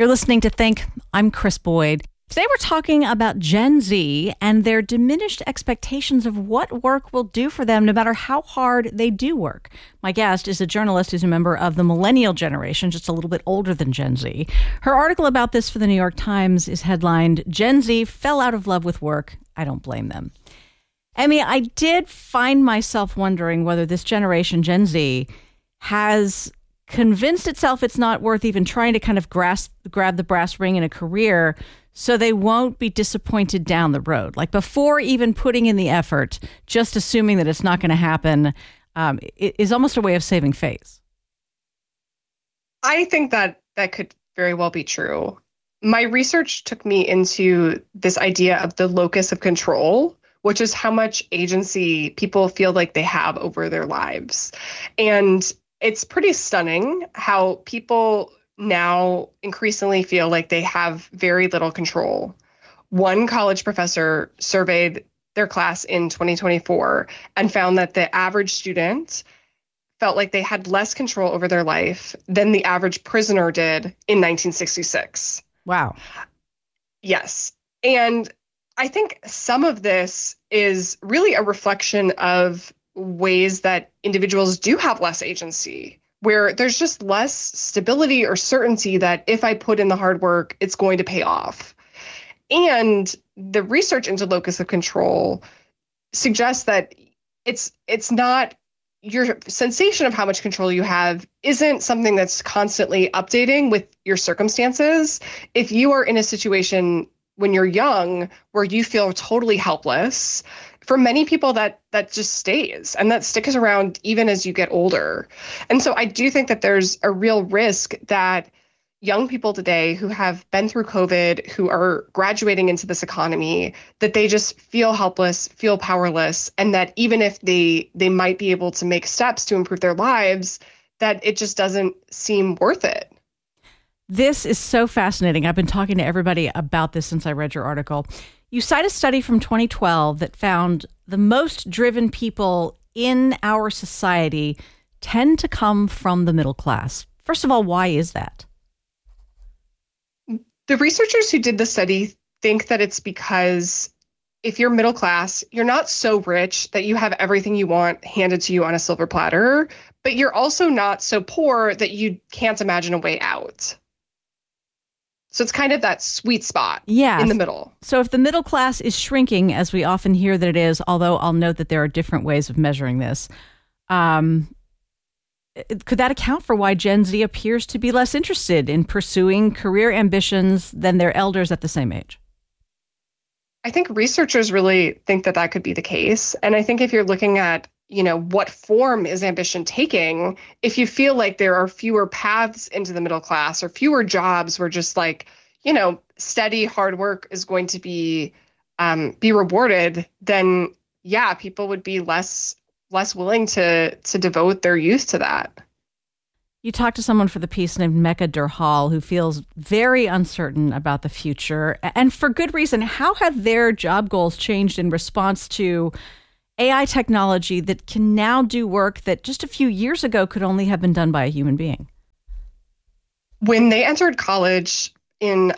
You're listening to Think. I'm Chris Boyd. Today we're talking about Gen Z and their diminished expectations of what work will do for them no matter how hard they do work. My guest is a journalist who's a member of the millennial generation, just a little bit older than Gen Z. Her article about this for the New York Times is headlined, Gen Z Fell Out of Love with Work. I Don't Blame Them. Emmy, I did find myself wondering whether this generation, Gen Z, has convinced itself it's not worth even trying to kind of grab the brass ring in a career so they won't be disappointed down the road. Like before even putting in the effort, just assuming that it's not going to happen is almost a way of saving face. I think that could very well be true. My research took me into this idea of the locus of control, which is how much agency people feel like they have over their lives. And it's pretty stunning how people now increasingly feel like they have very little control. One college professor surveyed their class in 2024 and found that the average student felt like they had less control over their life than the average prisoner did in 1966. Wow. Yes. And I think some of this is really a reflection of ways that individuals do have less agency, where there's just less stability or certainty that if I put in the hard work, it's going to pay off. And the research into locus of control suggests that it's not your sensation of how much control you have isn't something that's constantly updating with your circumstances. If you are in a situation when you're young where you feel totally helpless, for many people that just stays and that sticks around even as you get older. And so I do think that there's a real risk that young people today who have been through COVID, who are graduating into this economy, that they just feel helpless, feel powerless, and that even if they might be able to make steps to improve their lives, that it just doesn't seem worth it. This is so fascinating. I've been talking to everybody about this since I read your article. You cite a study from 2012 that found the most driven people in our society tend to come from the middle class. First of all, why is that? The researchers who did the study think that it's because if you're middle class, you're not so rich that you have everything you want handed to you on a silver platter, but you're also not so poor that you can't imagine a way out. So it's kind of that sweet spot in the middle. So if the middle class is shrinking, as we often hear that it is, although I'll note that there are different ways of measuring this, could that account for why Gen Z appears to be less interested in pursuing career ambitions than their elders at the same age? I think researchers really think that could be the case. And I think if you're looking at what form is ambition taking? If you feel like there are fewer paths into the middle class or fewer jobs where just steady hard work is going to be rewarded, then people would be less willing to devote their youth to that. You talked to someone for the piece named Mecca Durhal who feels very uncertain about the future, and for good reason. How have their job goals changed in response to AI technology that can now do work that just a few years ago could only have been done by a human being? When they entered college in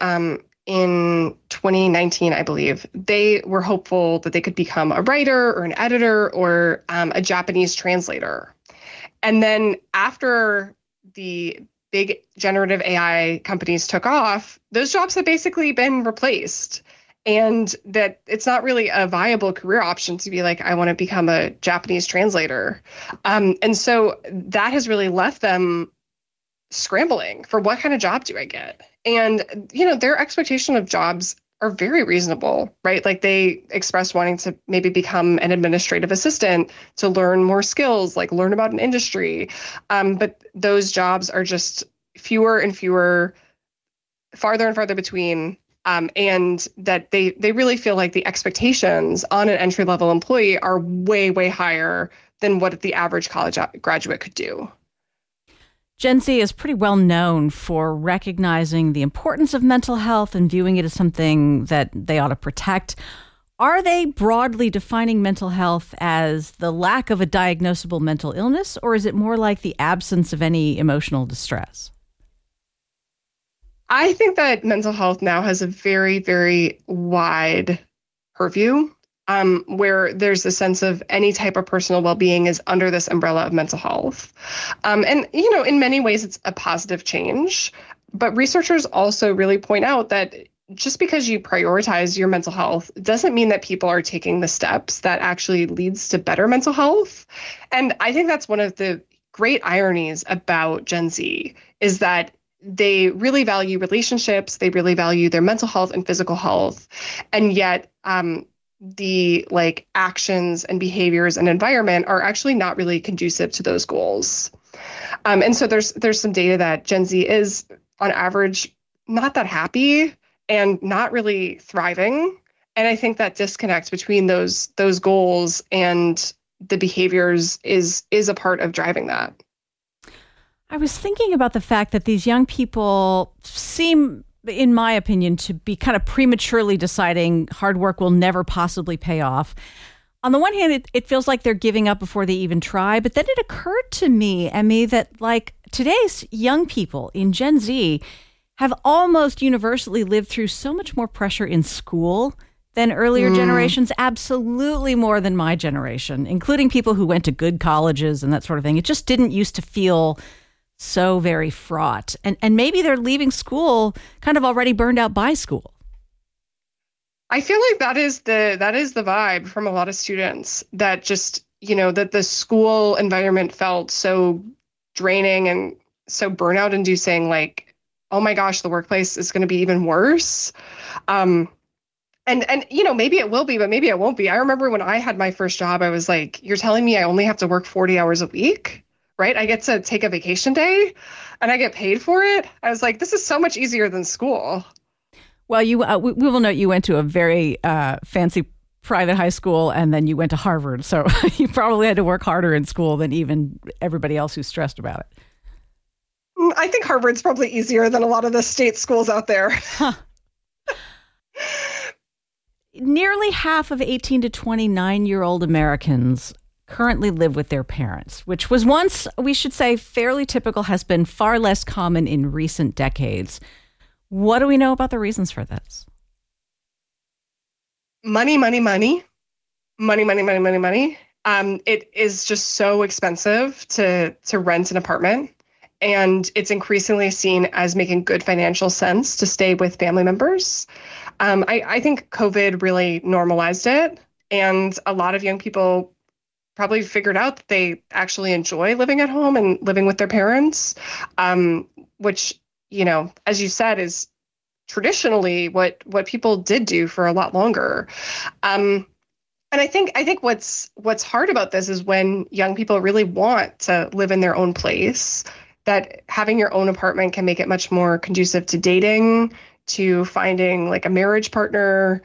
2019, I believe, they were hopeful that they could become a writer or an editor or a Japanese translator. And then after the big generative AI companies took off, those jobs have basically been replaced. And that it's not really a viable career option to be like, I want to become a Japanese translator. And so that has really left them scrambling for what kind of job do I get? And, their expectation of jobs are very reasonable, right? Like they express wanting to maybe become an administrative assistant to learn more skills, like learn about an industry. But those jobs are just fewer and fewer, farther and farther between. And that they really feel like the expectations on an entry-level employee are way, way higher than what the average college graduate could do. Gen Z is pretty well known for recognizing the importance of mental health and viewing it as something that they ought to protect. Are they broadly defining mental health as the lack of a diagnosable mental illness, or is it more like the absence of any emotional distress? I think that mental health now has a very, very wide purview, where there's a sense of any type of personal well-being is under this umbrella of mental health. And, in many ways, it's a positive change. But researchers also really point out that just because you prioritize your mental health doesn't mean that people are taking the steps that actually leads to better mental health. And I think that's one of the great ironies about Gen Z is that they really value relationships, they really value their mental health and physical health, and yet the like actions and behaviors and environment are actually not really conducive to those goals. And so there's some data that Gen Z is on average not that happy and not really thriving. And I think that disconnect between those goals and the behaviors is a part of driving that. I was thinking about the fact that these young people seem, in my opinion, to be kind of prematurely deciding hard work will never possibly pay off. On the one hand, it feels like they're giving up before they even try. But then it occurred to me, Emmy, that like today's young people in Gen Z have almost universally lived through so much more pressure in school than earlier generations, absolutely more than my generation, including people who went to good colleges and that sort of thing. It just didn't used to feel so very fraught. And maybe they're leaving school kind of already burned out by school. I feel like that is the vibe from a lot of students, that just, that the school environment felt so draining and so burnout inducing, like, oh my gosh, the workplace is going to be even worse. And maybe it will be, but maybe it won't be. I remember when I had my first job, I was like, you're telling me I only have to work 40 hours a week, right? I get to take a vacation day and I get paid for it. I was like, this is so much easier than school. Well, we will note you went to a very fancy private high school and then you went to Harvard. So you probably had to work harder in school than even everybody else who's stressed about it. I think Harvard's probably easier than a lot of the state schools out there. Huh. Nearly half of 18 to 29-year-old Americans currently live with their parents, which was once, we should say, fairly typical, has been far less common in recent decades. What do we know about the reasons for this? Money, money, money. Money, money, money, money, money. It is just so expensive to rent an apartment. And it's increasingly seen as making good financial sense to stay with family members. I think COVID really normalized it. And a lot of young people probably figured out that they actually enjoy living at home and living with their parents, which, as you said, is traditionally what people did do for a lot longer. And I think what's hard about this is when young people really want to live in their own place, that having your own apartment can make it much more conducive to dating, to finding like a marriage partner.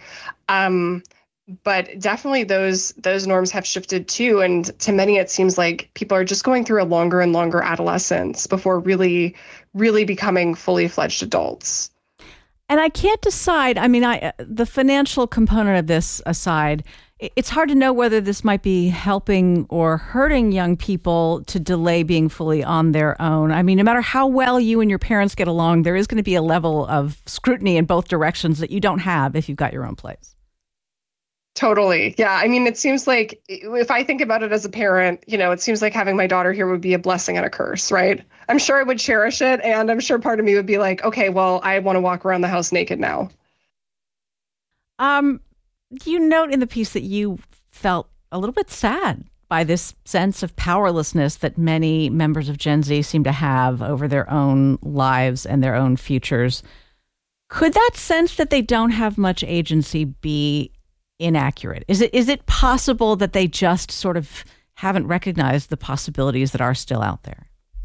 But definitely those norms have shifted too. And to many, it seems like people are just going through a longer and longer adolescence before really, really becoming fully fledged adults. And I can't decide. I mean, the financial component of this aside, it's hard to know whether this might be helping or hurting young people to delay being fully on their own. I mean, no matter how well you and your parents get along, there is going to be a level of scrutiny in both directions that you don't have if you've got your own place. Totally. Yeah. I mean, it seems like if I think about it as a parent, it seems like having my daughter here would be a blessing and a curse, right? I'm sure I would cherish it. And I'm sure part of me would be like, okay, well, I want to walk around the house naked now. You note in the piece that you felt a little bit sad by this sense of powerlessness that many members of Gen Z seem to have over their own lives and their own futures. Could that sense that they don't have much agency be inaccurate? Is it possible that they just sort of haven't recognized the possibilities that are still out there?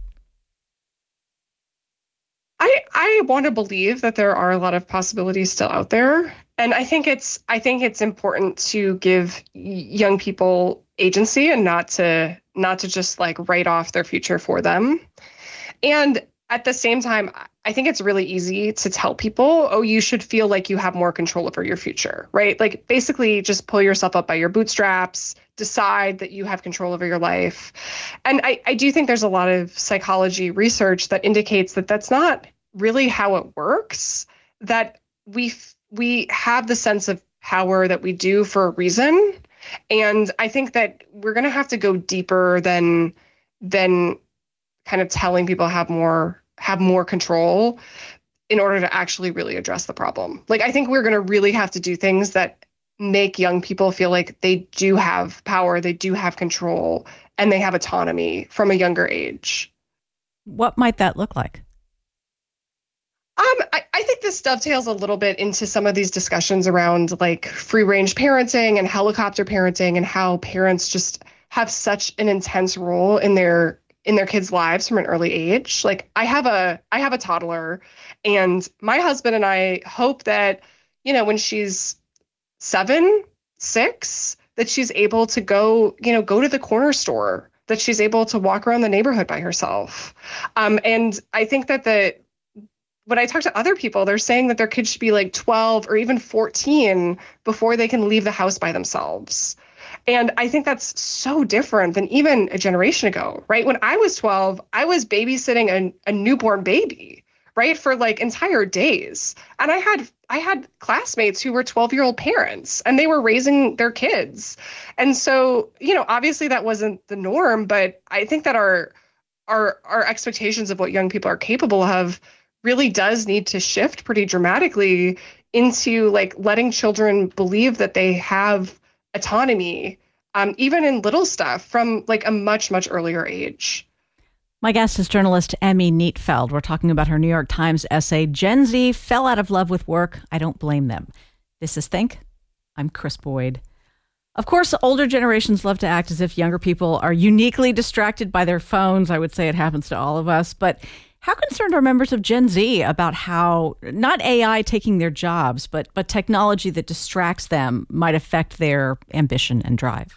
I want to believe that there are a lot of possibilities still out there. And I think it's important to give young people agency and not to just like write off their future for them. And at the same time, I think it's really easy to tell people, oh, you should feel like you have more control over your future, right? Like basically just pull yourself up by your bootstraps, decide that you have control over your life. And I do think there's a lot of psychology research that indicates that that's not really how it works, that we have the sense of power that we do for a reason. And I think that we're going to have to go deeper than kind of telling people have more control in order to actually really address the problem. Like, I think we're going to really have to do things that make young people feel like they do have power, they do have control, and they have autonomy from a younger age. What might that look like? I think this dovetails a little bit into some of these discussions around like free range parenting and helicopter parenting, and how parents just have such an intense role in their kids' lives from an early age. Like, I have a toddler, and my husband and I hope that, when she's 7, 6, that she's able to go to the corner store, that she's able to walk around the neighborhood by herself. And I think that when I talk to other people, they're saying that their kids should be like 12 or even 14 before they can leave the house by themselves. And I think that's so different than even a generation ago, right? When I was 12, I was babysitting a newborn baby, right? For like entire days. And I had classmates who were 12-year-old parents, and they were raising their kids. And so, obviously that wasn't the norm, but I think that our expectations of what young people are capable of really does need to shift pretty dramatically into like letting children believe that they have autonomy, even in little stuff, from like a much, much earlier age. My guest is journalist Emmy Neatfeld. We're talking about her New York Times essay, Gen Z Fell Out of Love with Work. I Don't Blame Them. This is Think. I'm Chris Boyd. Of course, older generations love to act as if younger people are uniquely distracted by their phones. I would say it happens to all of us. But how concerned are members of Gen Z about how not AI taking their jobs, but technology that distracts them might affect their ambition and drive?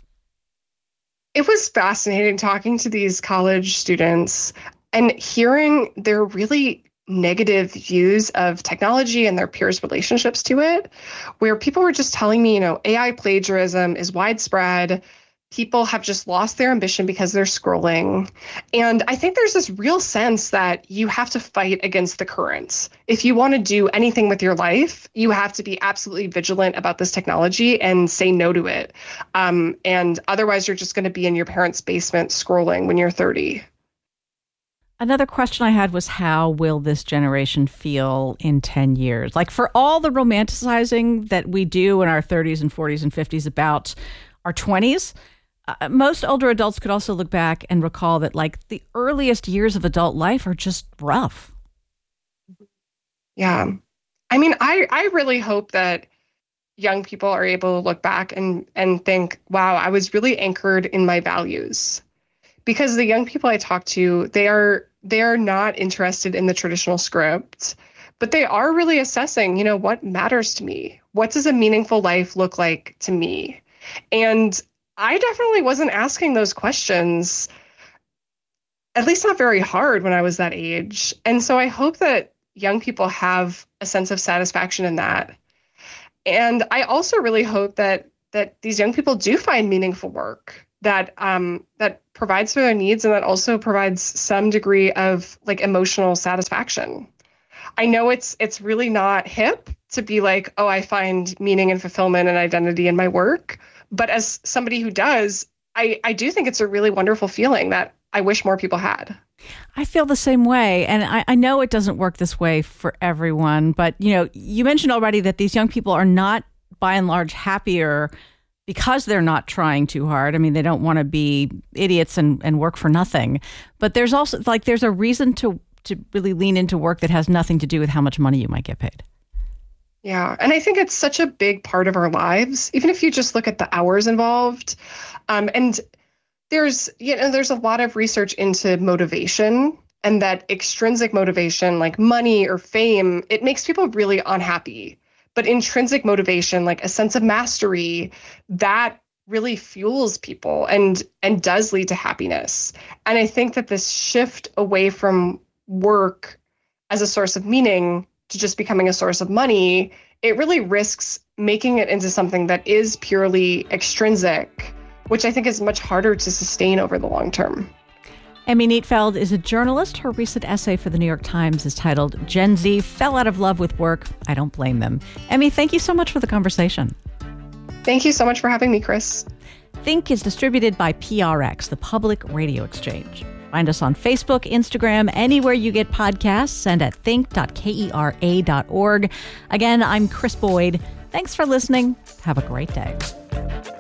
It was fascinating talking to these college students and hearing their really negative views of technology and their peers' relationships to it, where people were just telling me, AI plagiarism is widespread. People have just lost their ambition because they're scrolling. And I think there's this real sense that you have to fight against the currents. If you want to do anything with your life, you have to be absolutely vigilant about this technology and say no to it. And otherwise, you're just going to be in your parents' basement scrolling when you're 30. Another question I had was, how will this generation feel in 10 years? Like, for all the romanticizing that we do in our 30s and 40s and 50s about our 20s, most older adults could also look back and recall that, like, the earliest years of adult life are just rough. Yeah. I mean, I really hope that young people are able to look back and think, wow, I was really anchored in my values. Because the young people I talk to, they are not interested in the traditional script, but they are really assessing, what matters to me? What does a meaningful life look like to me? And I definitely wasn't asking those questions, at least not very hard when I was that age. And so I hope that young people have a sense of satisfaction in that. And I also really hope that these young people do find meaningful work that provides for their needs, and that also provides some degree of like emotional satisfaction. I know it's really not hip to be like, oh, I find meaning and fulfillment and identity in my work. But as somebody who does, I do think it's a really wonderful feeling that I wish more people had. I feel the same way. And I know it doesn't work this way for everyone. But, you mentioned already that these young people are not, by and large, happier because they're not trying too hard. I mean, they don't want to be idiots and work for nothing. But there's also, like, there's a reason to really lean into work that has nothing to do with how much money you might get paid. Yeah. And I think it's such a big part of our lives, even if you just look at the hours involved. And there's a lot of research into motivation, and that extrinsic motivation, like money or fame, it makes people really unhappy. But intrinsic motivation, like a sense of mastery, that really fuels people and does lead to happiness. And I think that this shift away from work as a source of meaning to just becoming a source of money, it really risks making it into something that is purely extrinsic, which I think is much harder to sustain over the long term. Emmy Neatfeld is a journalist. Her recent essay for the New York Times is titled Gen Z Fell Out of Love with Work. I don't blame them. Emmy, thank you so much for the conversation. Thank you so much for having me, Chris. Think is distributed by PRX, the Public Radio Exchange. Find us on Facebook, Instagram, anywhere you get podcasts, and at think.kera.org. Again, I'm Chris Boyd. Thanks for listening. Have a great day.